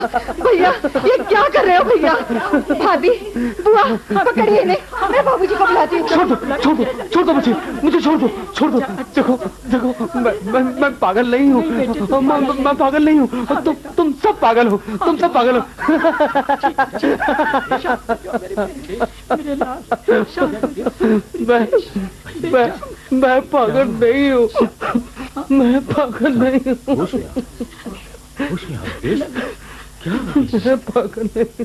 भैया ये क्या कर रहे हो भैया? भाभी, बुआ, पकड़िए इन्हें, मैं बाबूजी को बुलाती हूँ। छोड़ दो मुझे छोड़ दो। देखो मैं पागल नहीं हूँ, मैं पागल नहीं हूँ। तुम सब पागल हो। मैं पागल नहीं हूँ। क्या पागल नहीं।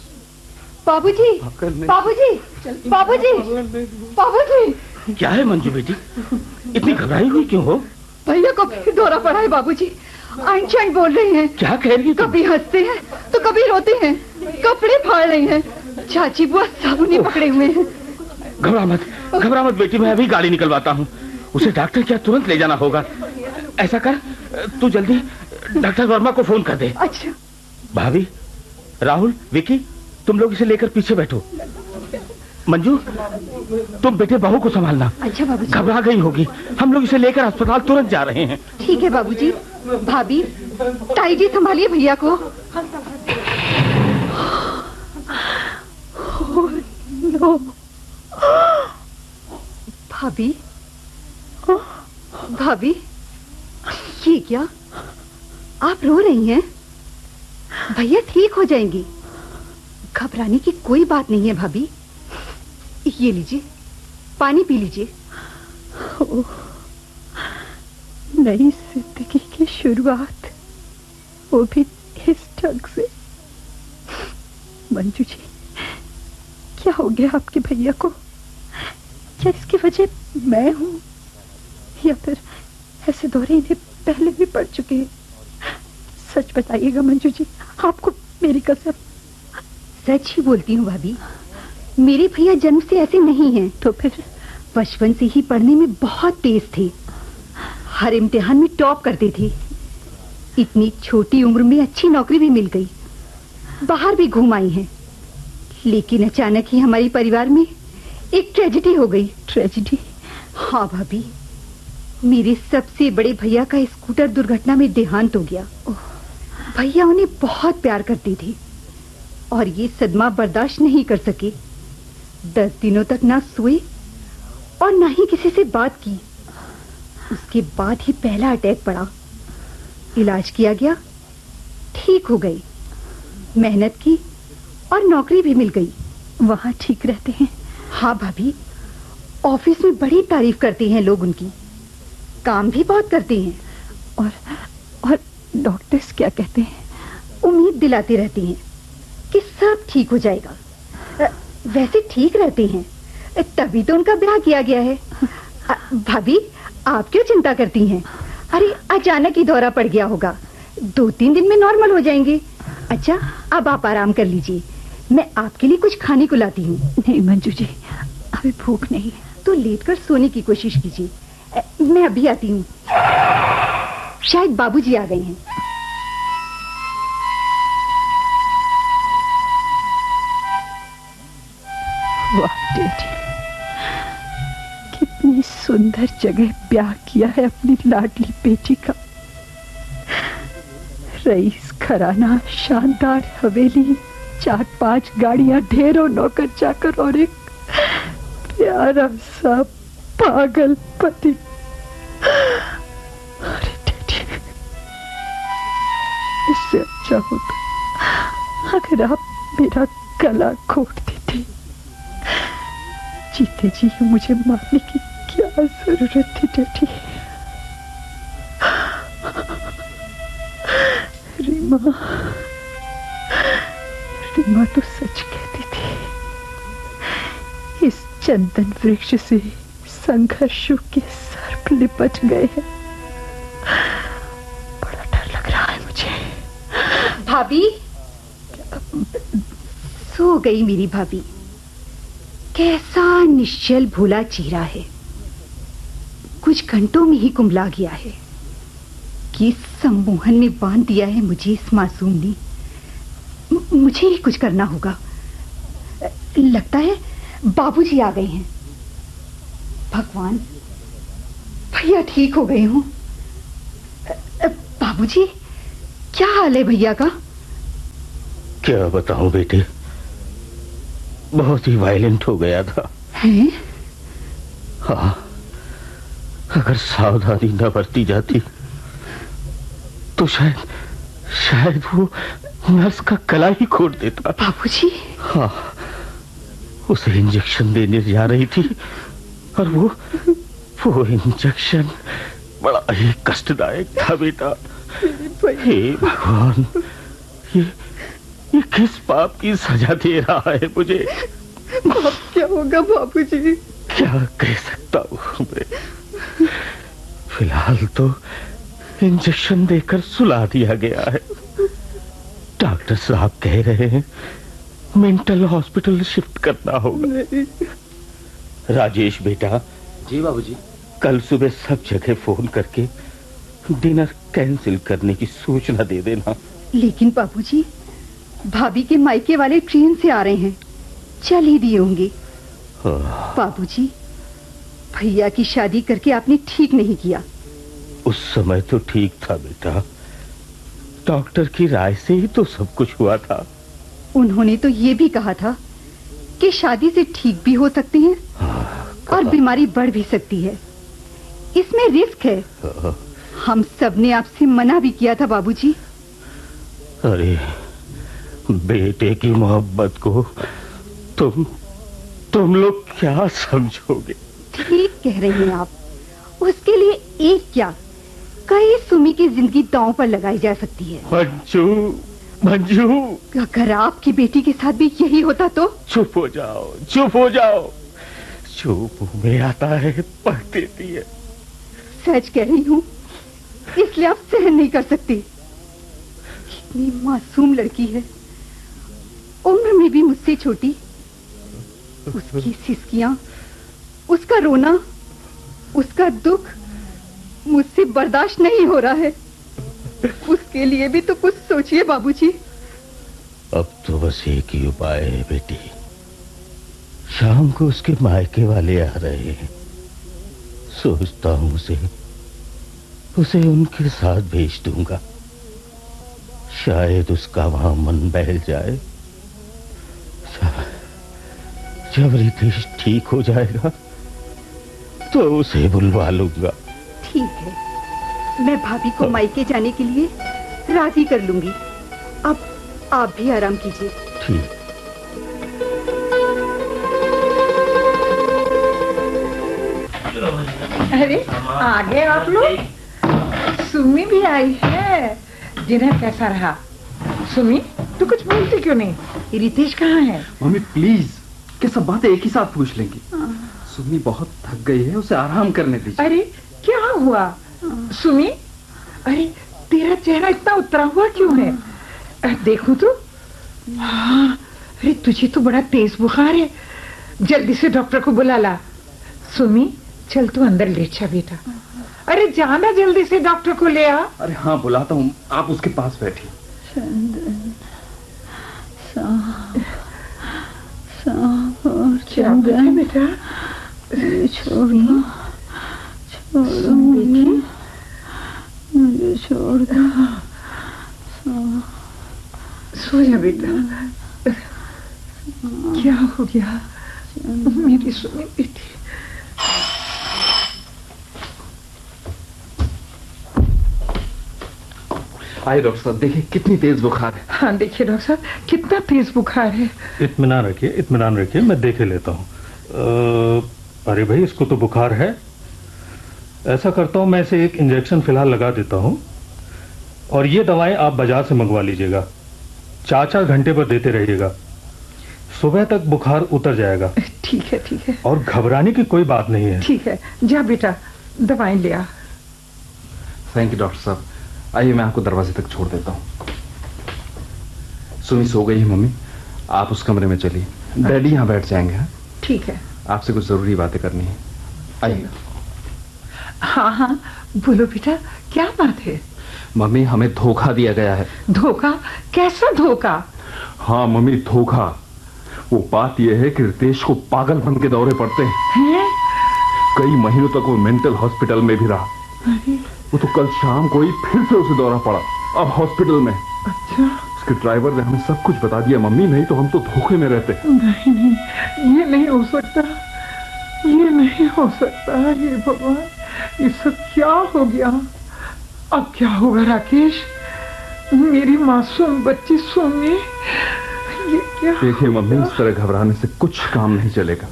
बाबूजी। क्या है मंजू बेटी, इतनी घबराई हुई क्यों हो? भैया को फिर दौरा पड़ा है बाबूजी। आइंस्टाइन बोल रही हैं। क्या कह रही है? कभी हंसते हैं तो कभी रोते हैं, कपड़े फाड़ रही हैं। चाची बुआ साबुनी पकड़े हुए हैं। घबरा मत बेटी, मैं अभी गाड़ी निकलवाता हूँ। उसे डॉक्टर क्या तुरंत ले जाना होगा। ऐसा कर, तू जल्दी डॉक्टर वर्मा को फोन कर दे। अच्छा। भाभी, राहुल, विकी, तुम लोग इसे लेकर पीछे बैठो। मंजू, तुम बेटे बहू को संभालना। अच्छा बाबूजी। घबरा गई होगी, हम लोग इसे लेकर अस्पताल तुरंत जा रहे हैं। ठीक है बाबूजी। भाभी, टाइडी संभालिए भैया को। नो। भाभी, ये क्या? आप रो रही हैं? भैया ठीक हो जाएंगी, घबराने की कोई बात नहीं है भाभी। ये लीजिए, पानी पी लीजिए। नई जिंदगी की शुरुआत, वो भी इस ढंग से। मंजू जी, क्या हो गया आपके भैया को? क्या इसकी वजह मैं हूँ, या फिर ऐसे दौरे इन्हें पहले भी पड़ चुके हैं? सच बताइएगा मंजू जी, आपको मेरी कसम। सच ही बोलती हूँ भाभी, मेरे भैया जन्म से ऐसे नहीं हैं। तो फिर? बचपन से ही पढ़ने में बहुत तेज थे, हर इम्तिहान में टॉप करते थे। इतनी छोटी उम्र में अच्छी नौकरी भी मिल गई, बाहर भी घूम आई हैं। लेकिन अचानक ही हमारे परिवार में एक ट्रेजेडी हो गई। ट्रेजेडी? हाँ भाभी, मेरे सबसे बड़े भैया का स्कूटर दुर्घटना में देहांत हो गया। भैया उन्हें बहुत प्यार करते थे और ये सदमा बर्दाश्त नहीं कर सके। 10 दिनों तक ना सोए और ना ही किसी से बात की। उसके बाद ही पहला अटैक पड़ा। इलाज किया गया, ठीक हो गए। मेहनत की और नौकरी भी मिल गई। वहाँ ठीक रहते हैं? हाँ भाभी, ऑफिस में बड़ी तारीफ करते हैं लोग उनकी, काम भी बहुत करते हैं। और डॉक्टर्स क्या कहते हैं? उम्मीद दिलाते रहते हैं कि सब ठीक हो जाएगा। वैसे ठीक रहते हैं, तभी तो उनका ब्याह किया गया है। भाभी, आप क्यों चिंता करती हैं? अरे अचानक ही दौरा पड़ गया होगा, 2-3 दिन में नॉर्मल हो जाएंगे। अच्छा, अब आप आराम कर लीजिए, मैं आपके लिए कुछ खाने को लाती हूँ। नहीं मंजू जी, अभी भूख नहीं है। तो लेटकर सोने की कोशिश कीजिए, मैं अभी आती हूँ। शायद बाबूजी आ गए हैं। वाह बेटी, कितनी सुंदर जगह ब्याह किया है अपनी लाडली बेटी का। रईस घराना, शानदार हवेली, 4-5 गाड़ियां, ढेरों नौकर चाकर और एक प्यारा सा पागल पति। अरे डैडी, इससे अच्छा होता अगर आप मेरा गला घोट देते। जीते जी मुझे मारने की क्या जरूरत थी डैडी? रीमा तो सच कहती थी, इस चंदन वृक्ष से संघर्षों के सर्प लिपट गए हैं। बड़ा डर लग रहा है मुझे। भाभी, सो गई मेरी भाभी। कैसा निश्चल भोला चेहरा है, कुछ घंटों में ही कुंभला गया है। किस सम्मोहन में बांध दिया है मुझे इस मासूम ने। मुझे ही कुछ करना होगा। लगता है बाबूजी आ गए हैं। भगवान, भैया ठीक हो गए हों। बाबूजी, क्या हाल है भैया का? क्या बताऊं बेटे, बहुत ही वायलेंट हो गया था। हैं? हाँ, अगर सावधानी न बरती जाती तो शायद वो नर्स का गला ही घोट देता। बाबूजी। हाँ, उसे इंजेक्शन देने जा रही थी और वो इंजेक्शन बड़ा ही कष्टदायक था बेटा। हे भगवान, ये किस पाप की सजा दे रहा है मुझे? अब क्या होगा बाबूजी? क्या कह सकता हूँ मैं? फिलहाल तो इंजेक्शन देकर सुला दिया गया है। डॉक्टर साहब कह रहे हैं मेंटल हॉस्पिटल शिफ्ट करना होगा। राजेश बेटा। जी बाबूजी। कल सुबह सब जगह फोन करके डिनर कैंसिल करने की सूचना दे देना। लेकिन बाबूजी, भाभी के मायके वाले ट्रेन से आ रहे हैं, चल ही दिए होंगे। बाबूजी, भैया की शादी करके आपने ठीक नहीं किया। उस समय तो ठीक था बेटा, डॉक्टर की राय से ही तो सब कुछ हुआ था। उन्होंने तो ये भी कहा था कि शादी से ठीक भी हो सकती है और बीमारी बढ़ भी सकती है, इसमें रिस्क है। हम सब ने आपसे मना भी किया था बाबूजी। अरे बेटे की मोहब्बत को तुम लोग क्या समझोगे? ठीक कह रहे हैं आप। उसके लिए एक क्या, कई सुमी की जिंदगी दांव पर लगाई जा सकती है। मंजू, अगर आपकी बेटी के साथ भी यही होता तो? चुप हो जाओ, चुप हो जाओ। जो मुंह में आता है पढ़ देती है। सच कह रही हूँ, इसलिए आप सहन नहीं कर सकती। कितनी मासूम लड़की है, उम्र में भी मुझसे छोटी। उसकी सिसकियां, उसका रोना, उसका दुख मुझसे बर्दाश्त नहीं हो रहा है। उसके लिए भी तो कुछ सोचिए बाबूजी। अब तो बस एक ही उपाय है बेटी, शाम को उसके मायके वाले आ रहे हैं। सोचता हूँ उसे उनके साथ भेज दूंगा, शायद उसका वहां मन बहल जाए। जब रितेश ठीक हो जाएगा तो उसे बुलवा लूंगा। ठीक है, मैं भाभी को मायके जाने के लिए राजी कर लूंगी। अब आप भी आराम कीजिए। ठीक। अरे आ गए आप लोग। सुमी भी आई है। डिनर कैसा रहा? सुमी, तू कुछ बोलती क्यों नहीं? रितेश कहाँ है? मम्मी प्लीज, कि सब बातें एक ही साथ पूछ लेंगी। सुमी बहुत थक गई है, उसे आराम करने दीजिए। अरे क्या हुआ सुमी? अरे तेरा चेहरा इतना उतरा हुआ क्यों है? देखूं तो। हाँ, अरे तुझे तो बड़ा तेज बुखार है। जल्दी से डॉक्टर को बुला ला। सुमी, चल तू अंदर लेट जा बेटा। अरे जाना जल्दी से डॉक्टर को ले आ। अरे हाँ बुलाता हूँ, आप उसके पास बैठिए। चंदन बेटा, छोड़ो मुझे छोड़ दो। सो जा बेटा। क्या हो गया मेरी सुनी बेटी? आइए डॉक्टर साहब, देखिए कितनी तेज बुखार है। हाँ देखिए डॉक्टर साहब, कितना तेज बुखार है। इत्मीनान रखिए, मैं देखे लेता हूँ। अरे भाई, इसको तो बुखार है। ऐसा करता हूँ, मैं इसे एक इंजेक्शन फिलहाल लगा देता हूँ और ये दवाएं आप बाजार से मंगवा लीजिएगा। 4-4 घंटे पर देते रहिएगा, सुबह तक बुखार उतर जाएगा। ठीक है। और घबराने की कोई बात नहीं है। ठीक है, जा बेटा दवाएं ले आ। थैंक यू डॉक्टर साहब। आइए मैं आपको दरवाजे तक छोड़ देता हूँ। सुमी सो गई है मम्मी, आप उस कमरे में चलिए, डैडी यहाँ बैठ जाएंगे। हाँ ठीक है, आपसे कुछ जरूरी बातें करनी है। आइए। हाँ बोलो बेटा, क्या बात है? मम्मी, हमें धोखा दिया गया है। धोखा? कैसा धोखा? हाँ मम्मी, धोखा। वो बात यह है कि रितेश को पागलपन के दौरे पड़ते हैं। कई महीनों तक वो मेंटल हॉस्पिटल में भी रहा। वो तो कल शाम को ही फिर से उसे दौरा पड़ा, अब हॉस्पिटल में। अच्छा। उसके ड्राइवर ने हमें सब कुछ बता दिया मम्मी, नहीं तो हम तो धोखे में रहते। नहीं नहीं, ये नहीं हो सकता, ये नहीं हो सकता। ये भगवान, ये सब क्या हो गया? अब क्या होगा राकेश? मेरी मासूम बच्ची सुमी, ये क्या? देखिए मम्मी, इस तरह घबराने से कुछ काम नहीं चलेगा।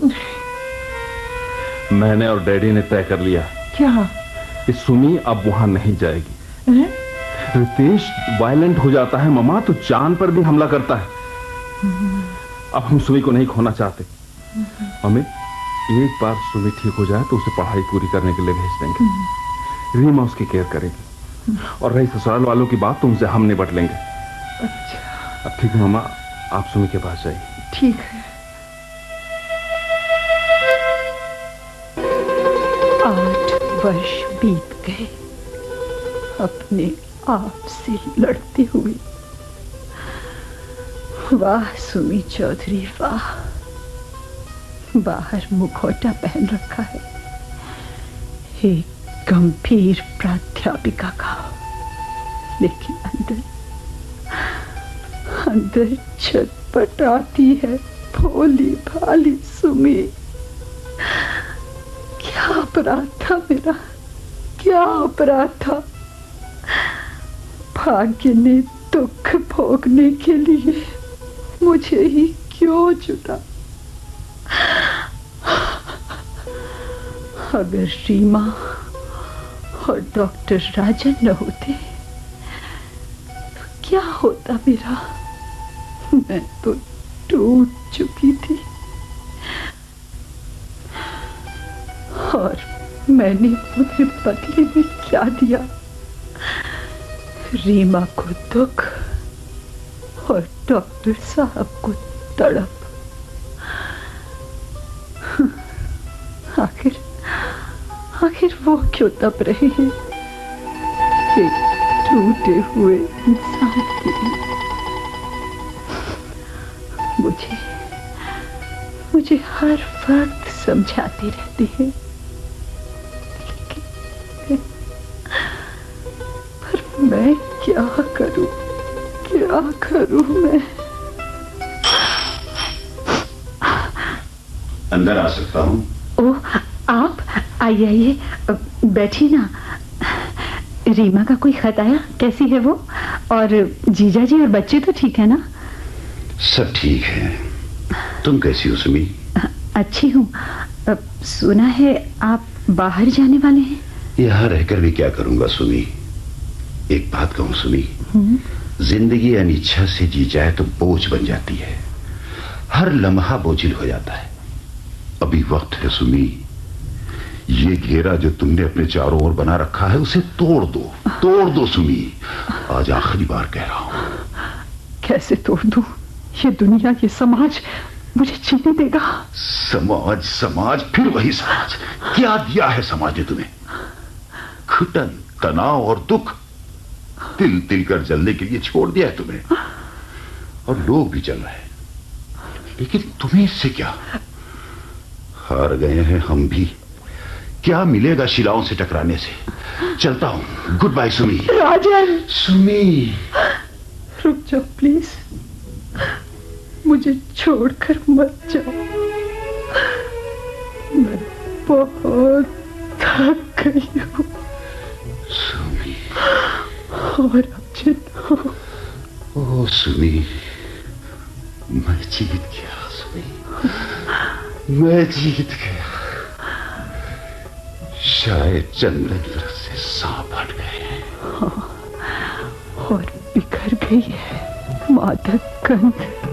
मैंने और डैडी ने तय कर लिया। क्या? कि सुमी अब वहां नहीं जाएगी। रितेश वायलेंट हो जाता है मम्मा, तो जान पर भी हमला करता है। अब हम सुमी को नहीं खोना चाहते। मम्मी, एक बार सुमी ठीक हो जाए तो उसे पढ़ाई पूरी करने के लिए भेज देंगे। रीमा उसकी केयर करेगी, और रही ससुराल वालों की बात तो उनसे हम निपट लेंगे। अच्छा, अब ठीक है मम्मा, आप सुमी के पास जाइए। ठीक है। 8 वर्ष बीत गए अपने आप से लड़ते हुए। वाह सुमी चौधरी वाह, बाहर मुखौटा पहन रखा है एक गंभीर प्राध्यापिका का, लेकिन अंदर छटपटाती है भोली भाली सुमी। क्या अपराध था मेरा, क्या अपराध था? भाग्य ने दुख भोगने के लिए मुझे ही क्यों चुना? अगर रीमा और डॉक्टर राजन न होते तो क्या होता मेरा? मैं तो टूट चुकी थी, और मैंने उन्हें बदले में क्या दिया? रीमा को दुख और डॉक्टर साहब को तड़प। आखिर वो क्यों तप रहे हैं एक टूटे हुए इंसान के लिए? मुझे हर वक्त समझाते रहते हैं, पर मैं क्या करूं मैं? अंदर आ सकता हूं? ओह, आप आइए, बैठिए ना। रीमा का कोई खत आया? कैसी है वो? और जीजा जी और बच्चे तो ठीक है ना? सब ठीक है। तुम कैसी हो सुमी? अच्छी हूँ। सुना है आप बाहर जाने वाले हैं? यहाँ रहकर भी क्या करूंगा सुमी? एक बात कहूं सुमी, जिंदगी अनिच्छा से जी जाए तो बोझ बन जाती है, हर लम्हा बोझिल हो जाता है। अभी वक्त है सुमी, ये घेरा जो तुमने अपने चारों ओर बना रखा है उसे तोड़ दो सुमी। आज आखिरी बार कह रहा हूं। कैसे तोड़ दूं? ये दुनिया, ये समाज मुझे जीने देगा? समाज फिर वही समाज। क्या दिया है समाज ने तुम्हें? घुटन, तनाव और दुख। तिल तिल कर जलने के लिए छोड़ दिया है तुम्हें, और लोग भी जल रहे हैं, लेकिन तुम्हें इससे क्या? हार गए हैं हम भी। क्या मिलेगा शिलाओं से टकराने से? चलता हूं। Good bye Sumi. राजन! सुमी, रुक जाओ प्लीज, मुझे छोड़कर मत जाओ। मैं बहुत थक गई हूँ। सुमी, और राजन, ओ सुमी, मैं जीत गया सुमी, मैं जीत गया। शायद चंदन व्रत से सांप हट गए हैं। और बिखर गई है मादक गंध।